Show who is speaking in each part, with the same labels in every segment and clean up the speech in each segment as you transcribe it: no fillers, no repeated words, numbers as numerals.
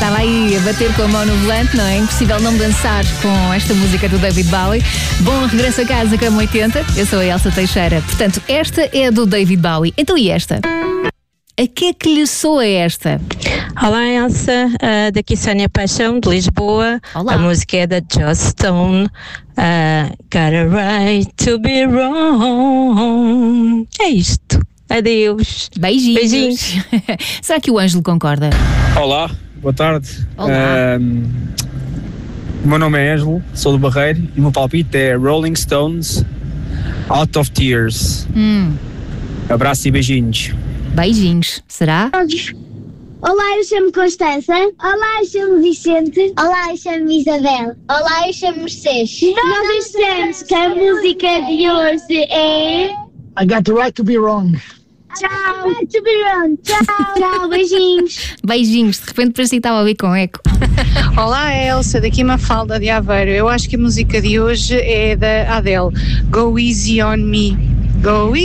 Speaker 1: Estava aí a bater com a mão no volante, não é? Impossível não dançar com esta música do David Bowie. Bom regresso a casa com a 80. Eu sou a Elsa Teixeira. Portanto, esta é do David Bowie. Então e esta? A que é que lhe soa esta?
Speaker 2: Olá, Elsa, daqui Sónia Paixão, de Lisboa.
Speaker 1: Olá.
Speaker 2: A música é da Joss Stone, Got a Right to Be Wrong. É isto. Adeus.
Speaker 1: Beijinhos. Será que o Ângelo concorda?
Speaker 3: Olá, boa tarde.
Speaker 1: Olá.
Speaker 3: O meu nome é Ângelo, sou do Barreiro e o meu palpite é Rolling Stones, Out of Tears. Abraço e beijinhos.
Speaker 1: Beijinhos. Será?
Speaker 4: Olá, eu chamo Constança. Olá, eu chamo Vicente. Olá, eu chamo Isabel. Olá, eu chamo Mercedes. Nós achamos que a música de hoje é...
Speaker 5: I got the right to be wrong.
Speaker 4: Tchau. To be wrong. Tchau. Tchau, beijinhos.
Speaker 1: Beijinhos. De repente parecia que estava a ouvir com eco.
Speaker 6: Olá, Elsa, daqui Mafalda de Aveiro. Eu acho que a música de hoje é da Adele, Go Easy on Me. Go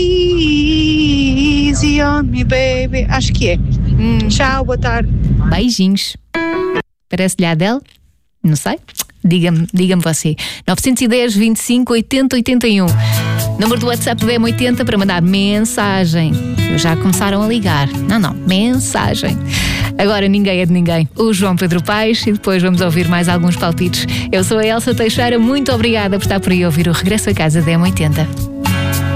Speaker 6: easy on me, baby. Acho que é. Tchau, boa tarde.
Speaker 1: Beijinhos. Parece-lhe a Adele? Não sei. Diga-me você. 910 25 80 81. Número do WhatsApp do M80 para mandar mensagem. Já começaram a ligar. Não, mensagem. Agora ninguém é de ninguém. O João Pedro Paes e depois vamos ouvir mais alguns palpites. Eu sou a Elsa Teixeira. Muito obrigada por estar por aí a ouvir o Regresso a Casa da M80.